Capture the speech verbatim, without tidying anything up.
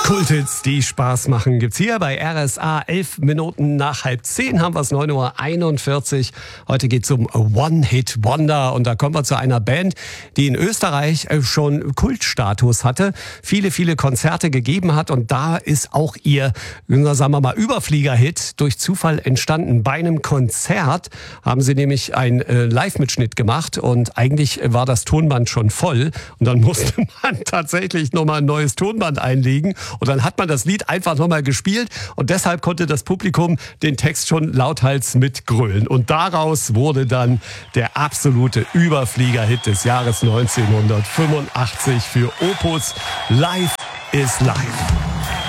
Kulthits, die Spaß machen, gibt's hier bei R S A. Elf Minuten nach halb zehn haben wir es, neun Uhr einundvierzig. Heute geht's um One-Hit-Wonder und da kommen wir zu einer Band, die in Österreich schon Kultstatus hatte, viele, viele Konzerte gegeben hat und da ist auch ihr, sagen wir mal, Überflieger-Hit durch Zufall entstanden. Bei einem Konzert haben sie nämlich einen äh, Live-Mitschnitt gemacht und eigentlich war das Tonband schon voll und dann musste man tatsächlich nochmal ein neues Tonband einlegen. Und dann hat man das Lied einfach nochmal gespielt und deshalb konnte das Publikum den Text schon lauthals mitgrölen. Und daraus wurde dann der absolute Überflieger-Hit des Jahres neunzehnhundertfünfundachtzig für Opus. Life is Life.